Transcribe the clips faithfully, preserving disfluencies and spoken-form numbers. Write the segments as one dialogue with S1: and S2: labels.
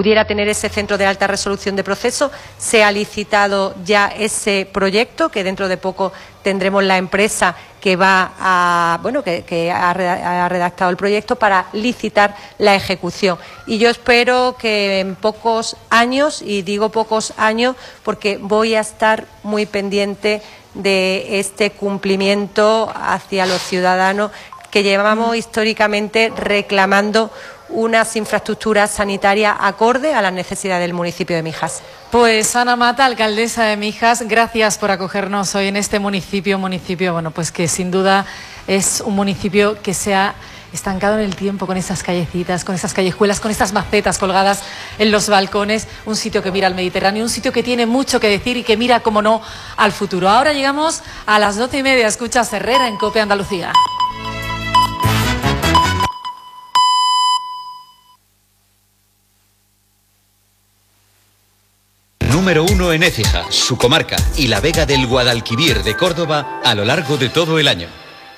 S1: pudiera tener ese centro de alta resolución de proceso. Se ha licitado ya ese proyecto, que dentro de poco tendremos la empresa que va a, bueno, que, que ha redactado el proyecto para licitar la ejecución. Y yo espero que en pocos años, y digo pocos años porque voy a estar muy pendiente de este cumplimiento hacia los ciudadanos que llevamos históricamente reclamando unas infraestructuras sanitarias acorde a las necesidades del municipio de Mijas.
S2: Pues Ana Mata, alcaldesa de Mijas, gracias por acogernos hoy en este municipio, municipio, bueno, pues que sin duda es un municipio que se ha estancado en el tiempo, con esas callecitas, con esas callejuelas, con estas macetas colgadas en los balcones, un sitio que mira al Mediterráneo, un sitio que tiene mucho que decir y que mira, como no, al futuro. Ahora llegamos a las doce y media, escuchas Herrera en COPE Andalucía.
S3: Número uno en Écija, su comarca, y la Vega del Guadalquivir de Córdoba a lo largo de todo el año.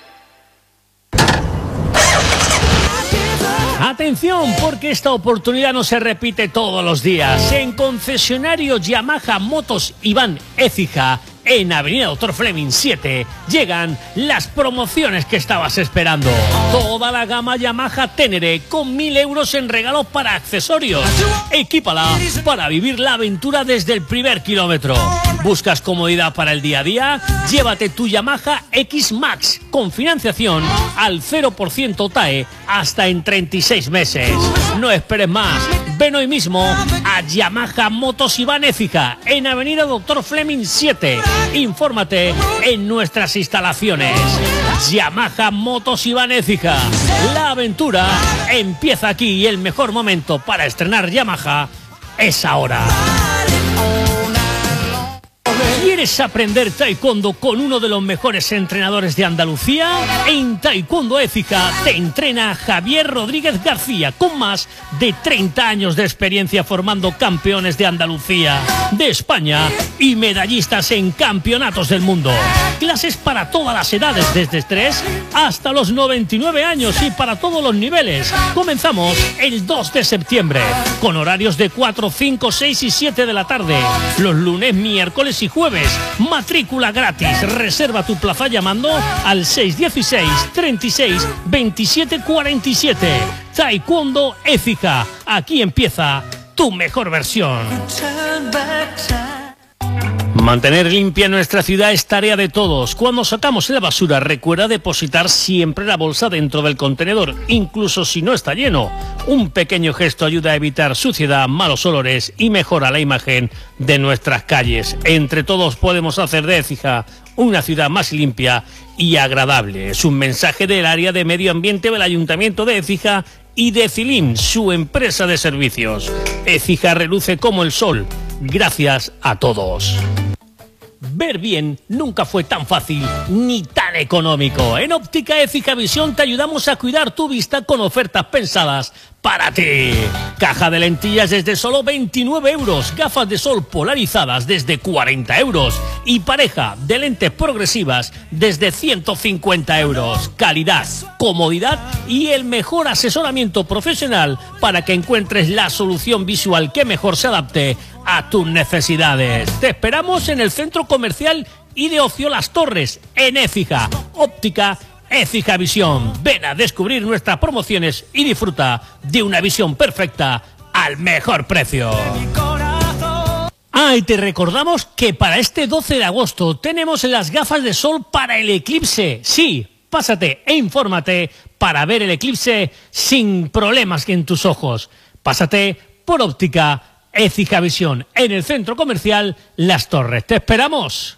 S4: Atención, porque esta oportunidad no se repite todos los días. En concesionario Yamaha Motos Iván Écija, en Avenida Doctor Fleming siete, llegan las promociones que estabas esperando. Toda la gama Yamaha Ténere con mil euros en regalos para accesorios. Equípala para vivir la aventura desde el primer kilómetro. ¿Buscas comodidad para el día a día? Llévate tu Yamaha X Max con financiación al cero por ciento T A E hasta en treinta y seis meses. No esperes más. Ven hoy mismo a Yamaha Motos Iván Écija en Avenida Doctor Fleming siete. Infórmate en nuestras instalaciones. Yamaha Motos Iván Écija. La aventura empieza aquí y el mejor momento para estrenar Yamaha es ahora. ¿Quieres aprender taekwondo con uno de los mejores entrenadores de Andalucía? En Taekwondo Écija te entrena Javier Rodríguez García, con más de treinta años de experiencia formando campeones de Andalucía, de España y medallistas en campeonatos del mundo. Clases para todas las edades, desde tres hasta los noventa y nueve años y para todos los niveles. Comenzamos el dos de septiembre, con horarios de cuatro, cinco, seis y siete de la tarde, los lunes, miércoles y jueves. Matrícula gratis. Reserva tu plaza llamando al seis uno seis, treinta y seis, veintisiete cuarenta y siete. Taekwondo Écija. Aquí empieza tu mejor versión. Mantener limpia nuestra ciudad es tarea de todos. Cuando sacamos la basura, recuerda depositar siempre la bolsa dentro del contenedor, incluso si no está lleno. Un pequeño gesto ayuda a evitar suciedad, malos olores y mejora la imagen de nuestras calles. Entre todos podemos hacer de Écija una ciudad más limpia y agradable. Es un mensaje del área de medio ambiente del Ayuntamiento de Écija y de Cilim, su empresa de servicios. Écija reluce como el sol. Gracias a todos. Ver bien nunca fue tan fácil ni tan económico. En Óptica Écija Visión te ayudamos a cuidar tu vista con ofertas pensadas para ti. Caja de lentillas desde solo veintinueve euros, gafas de sol polarizadas desde cuarenta euros y pareja de lentes progresivas desde ciento cincuenta euros. Calidad, comodidad y el mejor asesoramiento profesional para que encuentres la solución visual que mejor se adapte a tus necesidades. Te esperamos en el Centro Comercial y de Ocio Las Torres, en Écija. Óptica Écija Visión. Ven a descubrir nuestras promociones y disfruta de una visión perfecta al mejor precio. Ah, y te recordamos que para este doce de agosto tenemos las gafas de sol para el eclipse. Sí, pásate e infórmate para ver el eclipse sin problemas en tus ojos. Pásate por Óptica Écija Visión en el Centro Comercial Las Torres. ¡Te esperamos!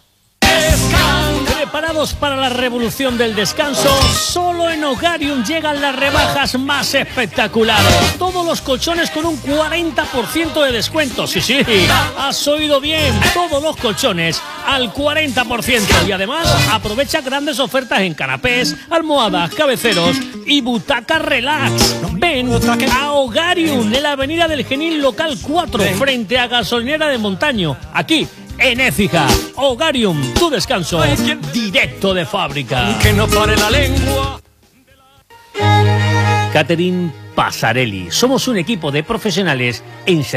S4: ¿Preparados para la revolución del descanso? Solo en Hogarium llegan las rebajas más espectaculares. Todos los colchones con un cuarenta por ciento de descuento. Sí, sí, has oído bien. Todos los colchones al cuarenta por ciento. Y además aprovecha grandes ofertas en canapés, almohadas, cabeceros y butacas relax. Ven a Hogarium en la avenida del Genil local cuatro, frente a Gasolinera de Montaño. Aquí en Écija. Hogarium, tu descanso directo de fábrica.
S5: Que no pare la lengua.
S4: Catherine Pasarelli. Somos un equipo de profesionales en